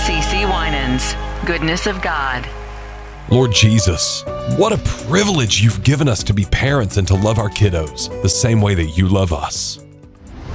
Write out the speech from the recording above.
CC Winans, Goodness of God. Lord Jesus, what a privilege you've given us to be parents and to love our kiddos the same way that you love us.